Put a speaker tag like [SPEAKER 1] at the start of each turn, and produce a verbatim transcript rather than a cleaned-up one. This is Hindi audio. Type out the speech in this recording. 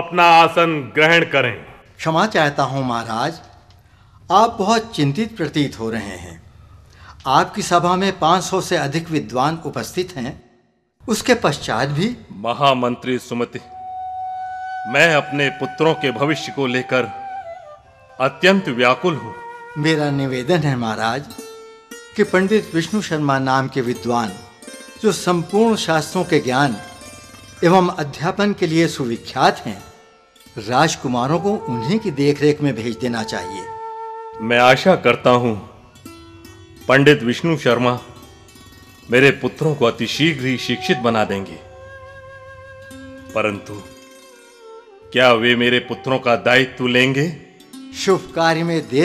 [SPEAKER 1] अपना आसन ग्रहण करें।
[SPEAKER 2] क्षमा चाहता हूँ महाराज, आप बहुत चिंतित प्रतीत हो रहे हैं। आपकी सभा में पाँच सौ से अधिक विद्वान उपस्थित हैं, उसके पश्चात भी।
[SPEAKER 1] महामंत्री सुमति, मैं अपने पुत्रों के भविष्य को लेकर अत्यंत व्याकुल हूँ।
[SPEAKER 2] मेरा निवेदन है महाराज कि पंडित विष्णु शर्मा नाम के विद्वान, जो संपूर्ण शास्त्रों के ज्ञान एवं अध्यापन के लिए सुविख्यात हैं, राजकुमारों को उन्हीं की देखरेख में भेज देना चाहिए।
[SPEAKER 1] मैं आशा करता हूँ पंडित विष्णु शर्मा मेरे पुत्रों को अतिशीघ्र ही शिक्षित बना देंगे, परंतु क्या वे मेरे पुत्रों का दायित्व लेंगे?
[SPEAKER 2] शुभ कार्य में देर